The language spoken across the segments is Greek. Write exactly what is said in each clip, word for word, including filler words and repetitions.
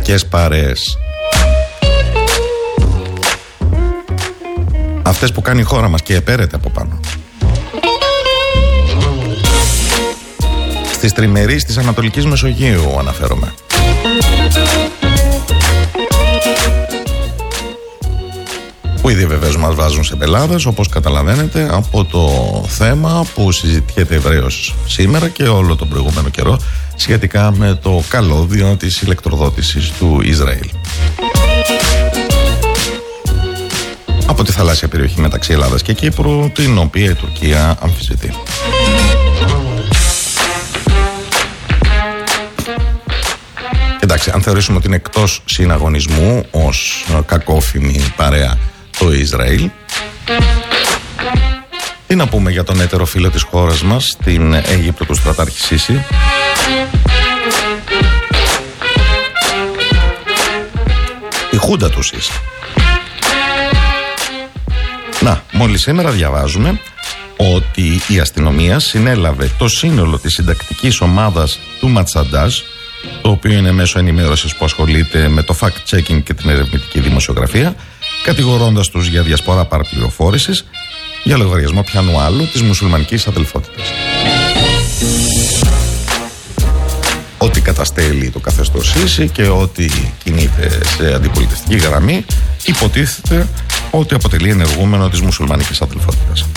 κακές παρέες. Αυτές που κάνει η χώρα μας και επέρεται από πάνω. Στις τριμερείς της Ανατολικής Μεσογείου αναφέρομαι. Που ήδη βεβαίως μας βάζουν σε πελάδες, όπως καταλαβαίνετε, από το θέμα που συζητιέται ευρέως σήμερα και όλο τον προηγούμενο καιρό σχετικά με το καλώδιο της ηλεκτροδότησης του Ισραήλ από τη θαλάσσια περιοχή μεταξύ Ελλάδας και Κύπρου, την οποία η Τουρκία αμφισβητεί. Εντάξει, αν θεωρήσουμε ότι είναι εκτός συναγωνισμού ως κακόφημη παρέα το Ισραήλ, τι να πούμε για τον έτερο φίλο της χώρας μας στην Αίγυπτο, του στρατάρχη Σίση? Η χούντα του Σίση. Να, μόλις σήμερα διαβάζουμε ότι η αστυνομία συνέλαβε το σύνολο της συντακτικής ομάδας του Ματσαντάζ, το οποίο είναι μέσο ενημέρωσης που ασχολείται με το fact-checking και την ερευνητική δημοσιογραφία, κατηγορώντας τους για διασπορά παραπληροφόρησης για λογαριασμό πιανού άλλου της μουσουλμανικής αδελφότητας. Ότι καταστέλει το καθεστώς Σίση και ότι κινείται σε αντιπολιτευτική γραμμή, υποτίθεται ότι αποτελεί ενεργούμενο της μουσουλμανικής αδελφότητας.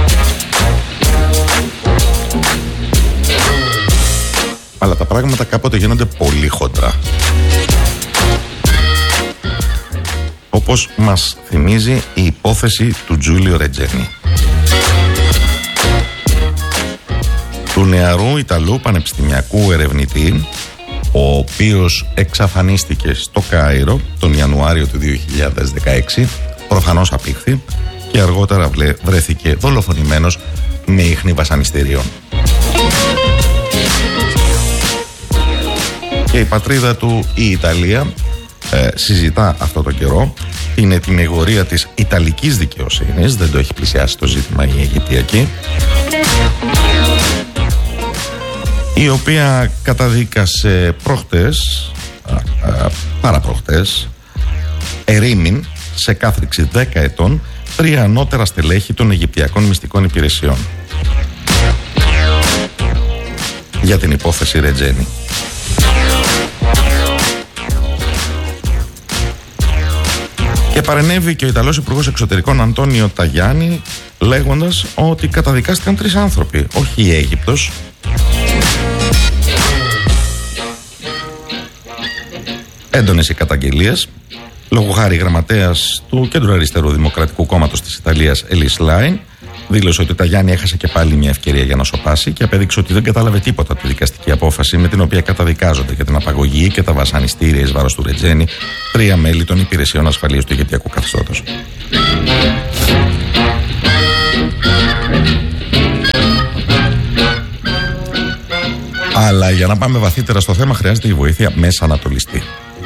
Αλλά τα πράγματα κάποτε γίνονται πολύ χοντρά. Όπως μας θυμίζει η υπόθεση του Τζούλιο Ρετζένι, του νεαρού Ιταλού πανεπιστημιακού ερευνητή, ο οποίος εξαφανίστηκε στο Κάιρο τον Ιανουάριο του δύο χιλιάδες δεκαέξι, προφανώς απήχθη και αργότερα βρέθηκε δολοφονημένος με ίχνη βασανιστήριων. Και η πατρίδα του, η Ιταλία, ε, συζητά αυτό το καιρό την ετοιμιγορία της Ιταλικής δικαιοσύνης, δεν το έχει πλησιάσει το ζήτημα η Αιγυπτιακή, η οποία καταδίκασε προχτές, παραπροχτές, ερήμην σε κάθριξη δέκα ετών τρία ανώτερα στελέχη των Αιγυπτιακών μυστικών υπηρεσιών για την υπόθεση Ρετζένι. Και παρενέβη και ο Ιταλός Υπουργός Εξωτερικών Αντώνιο Ταγιάννη, λέγοντας ότι καταδικάστηκαν τρεις άνθρωποι, όχι η Αίγυπτος. Έντονες οι καταγγελίες. Λόγω χάρη, γραμματέας του Κέντρου Αριστερού Δημοκρατικού Κόμματος της Ιταλίας, Ελίς Λάιν, δήλωσε ότι ο Ταγιάννη έχασε και πάλι μια ευκαιρία για να σωπάσει και απέδειξε ότι δεν κατάλαβε τίποτα από τη δικαστική απόφαση με την οποία καταδικάζονται για την απαγωγή και τα βασανιστήρια εις βάρος του Ρετζένι τρία μέλη των υπηρεσιών ασφαλείας του Αιγυπτιακού καθεστώτος. Αλλά για να πάμε βαθύτερα στο θέμα χρειάζεται η βοήθεια μέσα ανατολιστή.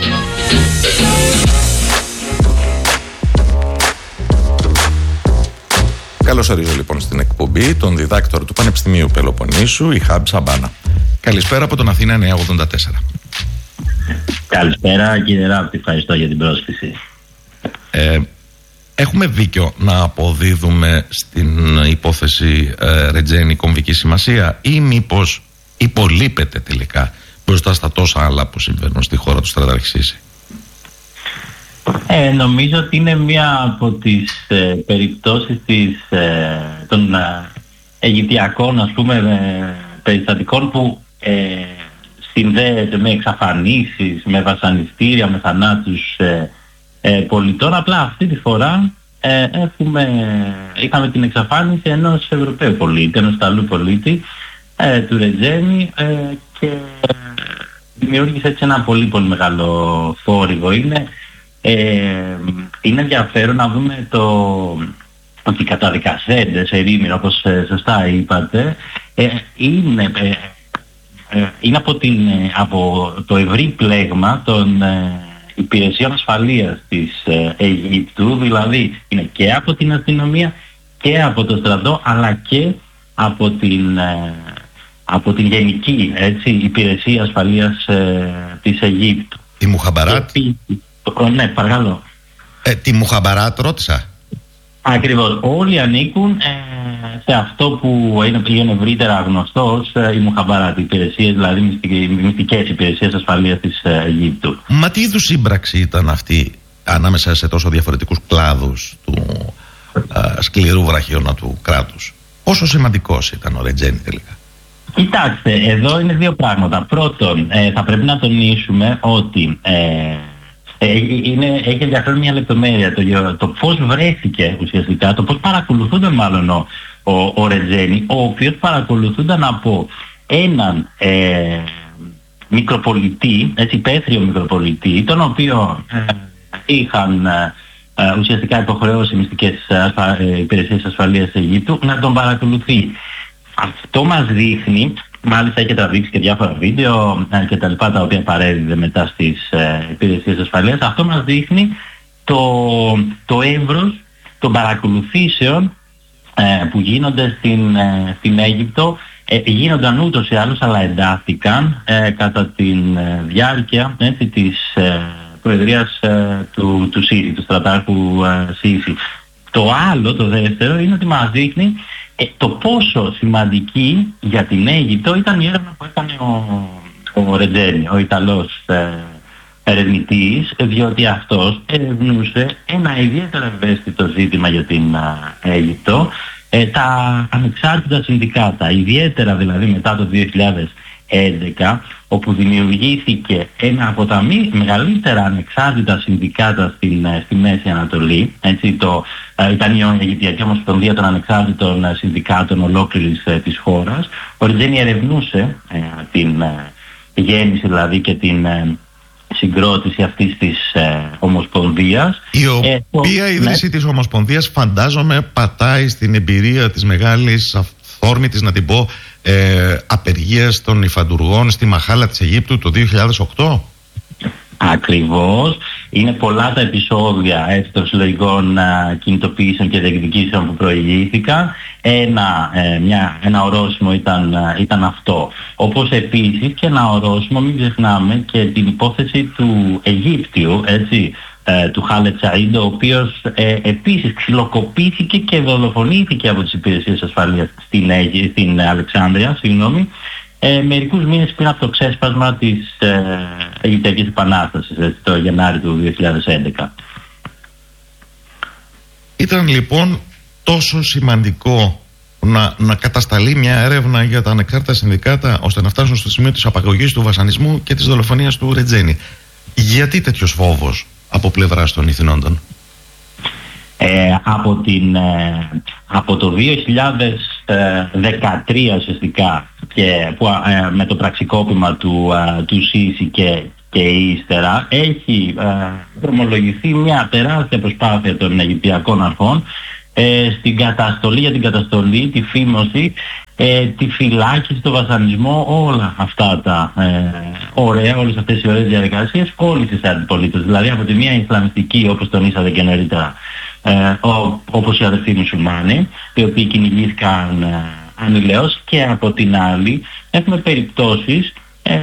Καλώς ορίζω λοιπόν στην εκπομπή τον διδάκτορο του Πανεπιστημίου Πελοποννήσου, Ιχάμ Σαμπάνα. Καλησπέρα από τον Αθήνα εννιακόσια ογδόντα τέσσερα. Καλησπέρα κύριε Ράπτη, ευχαριστώ για την πρόσκληση. Ε, έχουμε δίκιο να αποδίδουμε στην υπόθεση ε, Ρετζένι κομβική σημασία ή μήπως υπολείπεται τελικά μπροστά στα τόσα άλλα που συμβαίνουν στη χώρα του στρατάρχη Σίση? Ε, νομίζω ότι είναι μία από τις ε, περιπτώσεις της, ε, των ε, Αιγυπτιακών, ας πούμε, ε, περιστατικών που ε, συνδέεται με εξαφανίσεις, με βασανιστήρια, με θανάτους ε, ε, πολιτών. Απλά αυτή τη φορά ε, έχουμε, είχαμε την εξαφάνιση ενός Ευρωπαίου πολίτη, ενός Ιταλού πολίτη, ε, του Ρετζένι, ε, και δημιούργησε έτσι ένα πολύ πολύ μεγάλο θόρυβο. Είναι Ε, είναι ενδιαφέρον να δούμε το ότι οι καταδικασέντες ερήμην, όπως ε, σωστά είπατε, ε, είναι, ε, ε, είναι από, την, ε, από το ευρύ πλέγμα των ε, υπηρεσιών ασφαλείας της ε, Αιγύπτου, δηλαδή είναι και από την αστυνομία και από το στρατό, αλλά και από την, ε, από την γενική, έτσι, υπηρεσία ασφαλείας ε, της Αιγύπτου. Η Μουχαμπαράτ. Ναι, παρακαλώ. Ε, τη Μουχαμπαράτ ρώτησα. Ακριβώς. Όλοι ανήκουν ε, σε αυτό που είναι, είναι ευρύτερα γνωστό ως ε, η Μουχαμπαράτ, οι υπηρεσίες, δηλαδή μυστικές υπηρεσίες ασφαλείας της ε, Αιγύπτου. Μα τι είδους σύμπραξη ήταν αυτή ανάμεσα σε τόσο διαφορετικούς κλάδους του ε, σκληρού βραχίωνα κράτους? Πόσο σημαντικός ήταν ο Ρετζένι τελικά? Κοιτάξτε, εδώ είναι δύο πράγματα. Πρώτον, ε, θα πρέπει να τονίσουμε ότι ε, ε, είναι, έχει ενδιαφέρον μια λεπτομέρεια, το, το πώς βρέθηκε ουσιαστικά, το πώς παρακολουθούνταν μάλλον ο, ο, ο Ρετζένι, ο οποίος παρακολουθούνταν από έναν ε, μικροπολιτή, έτσι υπαίθριο μικροπολιτή, τον οποίο ε, είχαν ε, ε, ουσιαστικά υποχρεώσει οι μυστικές ε, υπηρεσίες ασφαλείας της Αιγύπτου να τον παρακολουθεί. Αυτό μας δείχνει, μάλιστα έχει τραβήξει και διάφορα βίντεο ε, και τα λοιπά, τα οποία παρέδιδε μετά στις ε, υπηρεσίες ασφαλείας. Αυτό μας δείχνει το, το εύρος των παρακολουθήσεων ε, που γίνονται στην, ε, στην Αίγυπτο. Ε, γίνονταν ούτως ή άλλως, αλλά εντάθηκαν ε, κατά τη ε, διάρκεια έτσι, της ε, προεδρίας ε, του, του Σίση, του στρατάρχου ε, Σίση. Το άλλο, το δεύτερο, είναι ότι μας δείχνει ε, το πόσο σημαντική για την Αίγυπτο ήταν η έρευνα που έκανε ο, ο Ρετζένι, ο Ιταλός ε, ερευνητής, διότι αυτός ερευνούσε ένα ιδιαίτερα ευαίσθητο ζήτημα για την ε, Αίγυπτο, ε, τα ανεξάρτητα συνδικάτα, ιδιαίτερα δηλαδή μετά το δύο χιλιάδες έντεκα, όπου δημιουργήθηκε ένα από τα μη μεγαλύτερα ανεξάρτητα συνδικάτα στην, στη Μέση Ανατολή. Έτσι, το, ε, ήταν η Αιγυπτιακή Ομοσπονδία των Ανεξάρτητων Συνδικάτων ολόκληρης ε, της χώρας. Ο Ρετζένι ερευνούσε ε, την ε, γέννηση δηλαδή και την ε, συγκρότηση αυτής της ε, Ομοσπονδίας. Η οποία ε, ίδρυση ναι. της Ομοσπονδίας φαντάζομαι πατάει στην εμπειρία της μεγάλης αυθόρμητης, να την πω, ε, απεργίας των υφαντουργών στη Μαχάλα της Αιγύπτου το δύο χιλιάδες οκτώ. Ακριβώς. Είναι πολλά τα επεισόδια έτσι, των συλλογικών uh, κινητοποιήσεων και διεκδικήσεων που προηγήθηκαν. Ένα, ε, μια, ένα ορόσημο ήταν, uh, ήταν αυτό. Όπως επίσης και ένα ορόσημο, μην ξεχνάμε, και την υπόθεση του Αιγύπτιου, έτσι, ε, του Χάλετ Σαΐντ, ο οποίος ε, επίσης ξυλοκοπήθηκε και δολοφονήθηκε από τις υπηρεσίες ασφαλείας στην, Αίγυ, στην Αλεξάνδρεια, συγγνώμη, Ε, μερικούς μήνες πριν από το ξέσπασμα της ε, Αιγυπτιακής Επανάστασης, έτσι, το Γενάρη του δύο χιλιάδες έντεκα. Ήταν λοιπόν τόσο σημαντικό να, να κατασταλεί μια έρευνα για τα ανεξάρτητα συνδικάτα ώστε να φτάσουν στο σημείο της απαγωγής του βασανισμού και της δολοφονίας του Ρετζένι. Γιατί τέτοιος φόβος από πλευράς των ηθινόντων? Ε, από, την, ε, από το δύο χιλιάδες δεκατρία ουσιαστικά και που, ε, με το πραξικόπημα του, ε, του Σίση και, και ύστερα έχει ε, δρομολογηθεί μια τεράστια προσπάθεια των Αιγυπτιακών αρχών ε, στην καταστολή, για την καταστολή, τη φήμωση, ε, τη φυλάκιση, το βασανισμό, όλα αυτά τα ε, ωραία, όλες αυτές οι ωραίες διαδικασίες όλης της αντιπολίτευσης. Δηλαδή από τη μία ισλαμιστική, όπως τονίσατε και νωρίτερα, Ε, ο, όπως οι αδερφοί μουσουλμάνοι, οι οποίοι κυνηγήθηκαν ε, ανηλαίως, και από την άλλη έχουμε περιπτώσεις ε,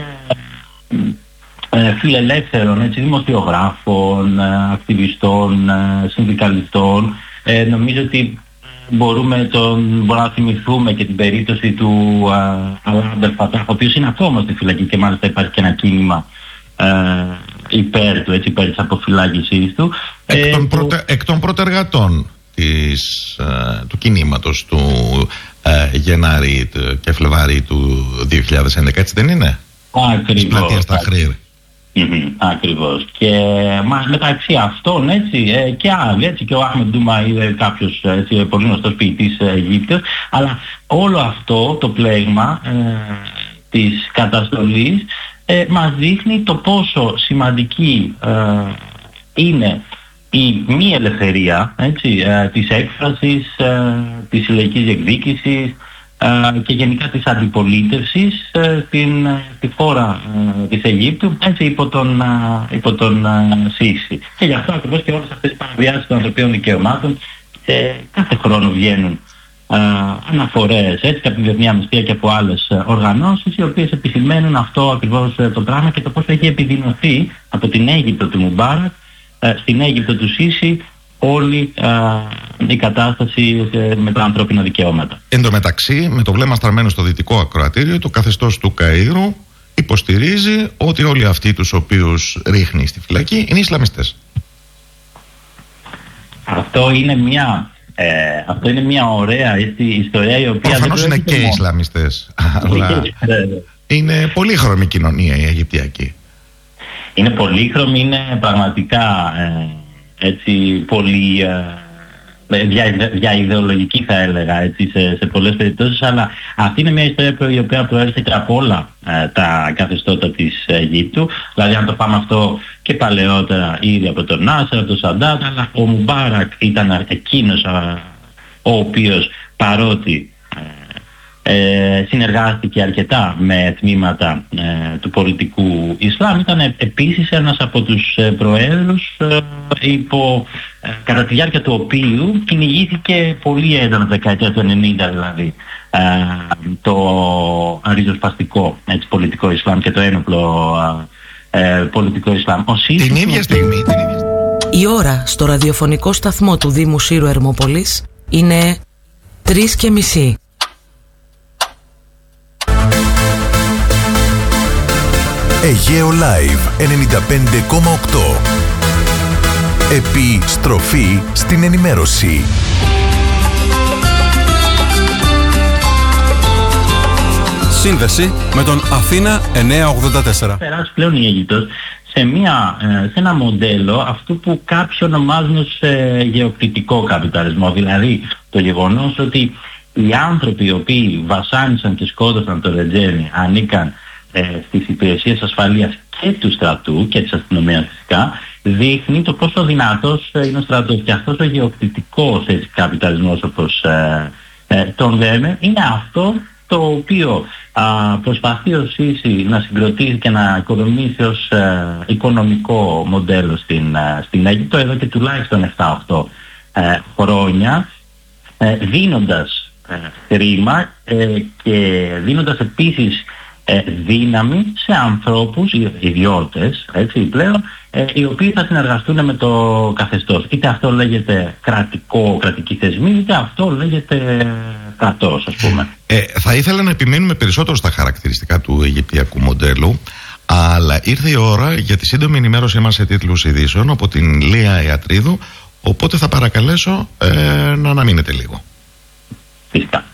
ε, φιλελεύθερων έτσι, δημοσιογράφων, ε, ακτιβιστών, ε, συνδικαλιστών. Ε, νομίζω ότι μπορούμε, τον, μπορούμε να θυμηθούμε και την περίπτωση του Αλάμπερ Φατάχ, ο οποίος είναι ακόμα στη φυλακή και μάλιστα υπάρχει και ένα κίνημα ε, υπέρ του, έτσι, υπέρ της αποφυλάκησής του. Εκ των, προτε, εκ των πρωτεργατών της, ε, του κινήματος του ε, Γενάρη και Φλεβάρη του δύο χιλιάδες έντεκα, έτσι δεν είναι? Ακριβώς. Της πλατείας Ταχρήρ. Mm-hmm, ακριβώς. Και μα, μεταξύ αυτών έτσι, ε, και άλλοι, έτσι, και ο Αχμεντ Ντούμα είναι κάποιος έτσι, πολύ γνωστός ποιητής Αιγύπτιος, αλλά όλο αυτό το πλέγμα ε, της καταστολής ε, μας δείχνει το πόσο σημαντική ε, είναι η μη ελευθερία, έτσι, ε, της έκφρασης, ε, της συλλογικής διεκδίκησης ε, και γενικά της αντιπολίτευσης ε, στην, στη χώρα ε, της Αιγύπτου, έτσι, υπό τον, ε, υπό τον ε, Σίση. Και γι' αυτό ακριβώς και όλες αυτές τις παραβιάσεις των ανθρωπίνων δικαιωμάτων ε, κάθε χρόνο βγαίνουν α, αναφορές έτσι, και από τη Διεθνή Αμνηστία και από άλλες οργανώσεις, οι οποίες επισημαίνουν αυτό ακριβώς το πράγμα και το πώς έχει επιδεινωθεί από την Αίγυπτο του Μουμπάρακ στην Αίγυπτο του Σίση όλη α, η κατάσταση με τα ανθρώπινα δικαιώματα. Εν τω μεταξύ, με το βλέμμα στραμμένο στο δυτικό ακροατήριο, το καθεστώς του Καΐρου υποστηρίζει ότι όλοι αυτοί τους οποίους ρίχνει στη φυλακή είναι Ισλαμιστές. Αυτό είναι μια, ε, αυτό είναι μια ωραία έτσι, ιστορία, η οποία προφανώς είναι και μόνο Ισλαμιστές, αλλά είναι πολύχρωμη κοινωνία η Αιγυπτιακή. Είναι πολύχρωμη, είναι πραγματικά ε, έτσι πολύ ε, δια, δια ιδεολογική θα έλεγα έτσι, σε, σε πολλές περιπτώσεις, αλλά αυτή είναι μια ιστορία η οποία προέρχεται από όλα ε, τα καθεστώτα της Αιγύπτου. Δηλαδή αν το πάμε αυτό και παλαιότερα ήδη από τον Νάσερ, από τον Σαντάτ, αλλά ο Μουμπάρακ ήταν εκείνος α, ο οποίος παρότι Ε, συνεργάστηκε αρκετά με τμήματα ε, του πολιτικού Ισλάμ, ήταν ε, επίσης ένας από τους ε, προέδρους ε, υπό, ε, κατά τη διάρκεια του οποίου κυνηγήθηκε πολύ έντονα δεκαετία του ενενήντα δηλαδή ε, το ριζοσπαστικό έτσι, πολιτικό Ισλάμ και το ένοπλο ε, πολιτικό Ισλάμ. Ο την ίδια στιγμή, την ίδια στιγμή. Η ώρα στο ραδιοφωνικό σταθμό του Δήμου Σύρου Ερμόπολης είναι τρεις και μισή. Αιγαίο Live ενενήντα πέντε κόμμα οκτώ. Επιστροφή στην ενημέρωση. Σύνδεση με τον Αθήνα εννιακόσια ογδόντα τέσσερα. Περάσει πλέον η Αίγυπτος σε, μια, σε ένα μοντέλο αυτού που κάποιοι ονομάζουν ως ε, γεωκριτικό καπιταλισμό. Δηλαδή το γεγονός ότι οι άνθρωποι οι οποίοι βασάνισαν και σκότωσαν το Ρετζένι ανήκαν ε, στις υπηρεσίες ασφαλείας και του στρατού και της αστυνομίας φυσικά, δείχνει το πόσο δυνατός είναι ο στρατός. Και αυτός ο γεωκριτικός έτσι, καπιταλισμός όπως ε, ε, τον λέμε, είναι αυτό το οποίο α, προσπαθεί ο Σίση να συγκροτήσει και να οικοδομήσει ως ε, οικονομικό μοντέλο στην, ε, στην Αίγυπτο εδώ και τουλάχιστον επτά οκτώ ε, χρόνια, ε, δίνοντας ε, χρήμα ε, και δίνοντας επίσης ε, δύναμη σε ανθρώπους, ιδιώτες έτσι πλέον, ε, οι οποίοι θα συνεργαστούν με το καθεστώς. Είτε αυτό λέγεται κρατικό, κρατική θεσμή, είτε αυτό λέγεται κρατός, ας πούμε. Ε, θα ήθελα να επιμείνουμε περισσότερο στα χαρακτηριστικά του αιγυπτιακού μοντέλου, αλλά ήρθε η ώρα για τη σύντομη ενημέρωσή μας σε τίτλους ειδήσεων από την Λία Ιατρίδου, οπότε θα παρακαλέσω ε, να αναμείνετε λίγο. Φυσικά.